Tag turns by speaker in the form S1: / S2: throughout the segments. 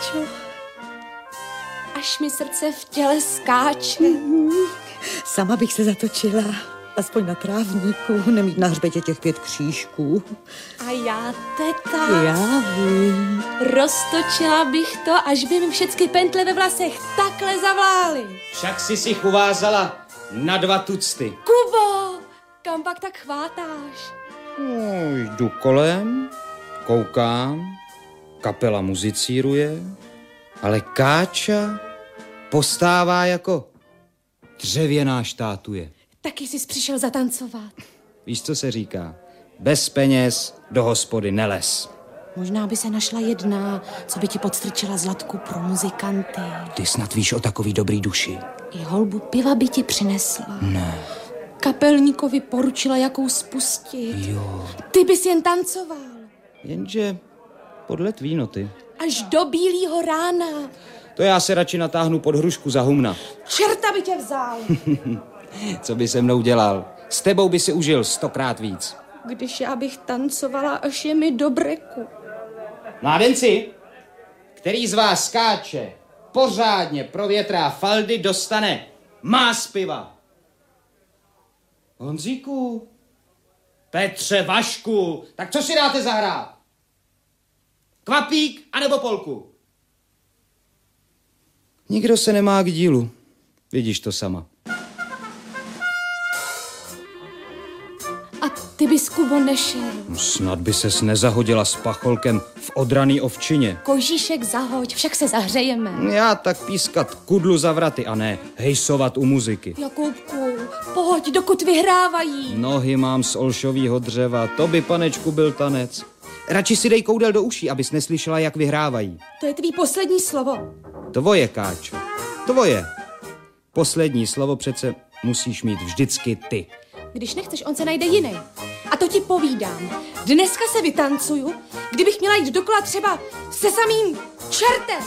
S1: Káčo, až mi srdce v těle skáče.
S2: Sama bych se zatočila, aspoň na trávníku, nemít na hřbetě těch 5 křížků.
S1: A já, teta,
S2: Já vím.
S1: roztočila bych to, až by mi všechny pentle ve vlasech takhle zavlály.
S3: Však si jich uvázala na 2 tucty.
S1: Kubo, kam pak tak chvátáš?
S3: No, jdu kolem, koukám, kapela muzicíruje, ale Káča postává jako dřevěná štátuje.
S1: Taky jsi přišel zatancovat.
S3: Víš, co se říká? Bez peněz do hospody neles.
S1: Možná by se našla jedna, co by ti podstrčila zlatku pro muzikanty.
S3: Ty snad víš o takový dobrý duši.
S1: I holbu piva by ti přinesla.
S3: Ne.
S1: Kapelníkovi poručila, jakou spustit.
S3: Jo.
S1: Ty bys jen tancoval.
S3: Jenže podle tvý noty.
S1: Až do bílýho rána.
S3: To já se radši natáhnu pod hrušku za humna.
S1: Čerta by tě vzal.
S3: Co by se mnou dělal? S tebou by si užil 100krát víc.
S1: Když já bych tancovala, až je mi do breku.
S3: Mládenci, který z vás skáče, pořádně provětrá faldy, dostane más piva. Honzíku, Petře, Vašku, tak co si dáte zahrát? Kvapík anebo polku? Nikdo se nemá k dílu. Vidíš to sama.
S1: A ty bys, Kubo, nešel.
S3: Snad by ses nezahodila s pacholkem v odraný ovčině.
S1: Kožíšek zahoď, však se zahřejeme.
S3: Já tak pískat kudlu za vraty a ne hejsovat u muziky.
S1: Jakubku, pojď, dokud vyhrávají.
S3: Nohy mám z olšovýho dřeva, to by, panečku, byl tanec. Radši si dej koudel do uší, abys neslyšela, jak vyhrávají.
S1: To je tvý poslední slovo.
S3: Tvoje, Káčo, tvoje. Poslední slovo přece musíš mít vždycky ty.
S1: Když nechceš, on se najde jiný. A to ti povídám. Dneska se vytancuju, kdybych měla jít dokola třeba se samým čertem.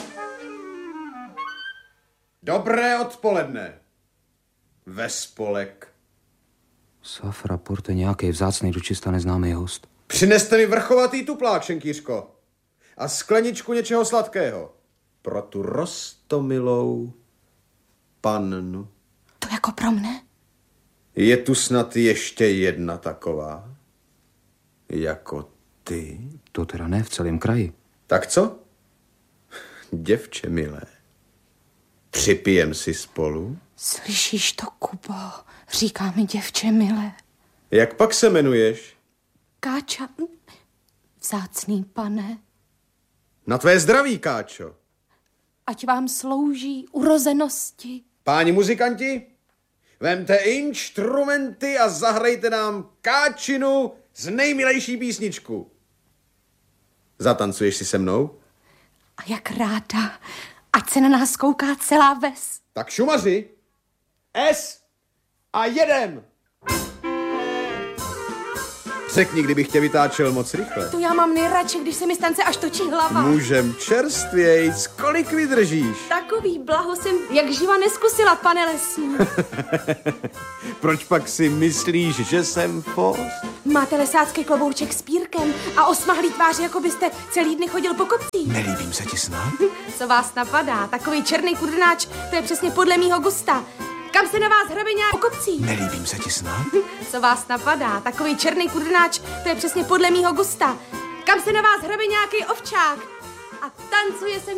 S4: Dobré odpoledne. Ve spolek.
S3: Safra, porte, nějaký vzácnej dočista neznámý host.
S4: Přineste mi vrchovatý tuplák, šenkýřko. A skleničku něčeho sladkého. Pro tu roztomilou pannu.
S1: To jako pro mne?
S4: Je tu snad ještě jedna taková? Jako ty?
S3: To teda ne v celém kraji.
S4: Tak co? Děvče milé. Připijem si spolu?
S1: Slyšíš to, Kubo? Říká mi děvče milé.
S4: Jak pak se jmenuješ?
S1: Káča, vzácný pane,
S4: Na tvé zdraví, Káčo.
S1: ať vám slouží urozenosti.
S4: Páni muzikanti, vemte instrumenty a zahrajte nám Káčinu z nejmilejší písničku. Zatancuješ si se mnou?
S1: A jak ráda, ať se na nás kouká celá ves.
S4: Tak šumaři, S a jedem. Řekni, kdybych tě vytáčel moc rychle.
S1: To já mám nejradši, když se mi stance až točí hlava.
S4: Můžem čerstvějc, kolik vydržíš?
S1: Takový blaho jsem jak živa neskusila, pane lesní.
S4: Proč pak si myslíš, že jsem fost?
S1: Máte lesácký klobouček s pírkem a osmahlý tvář, jako byste celý dny chodil po kopcích.
S4: Nelíbím se ti snad?
S1: Co vás napadá? Takový černý kudrnáč, to je přesně podle mýho gusta. Kam se na vás hrabe nějak po kopcích?
S4: Nelíbím se ti snad?
S1: Co vás napadá? Takový černý kudrnáč, to je přesně podle mýho gusta. Kam se na vás hrabe nějaký ovčák? A tancuje se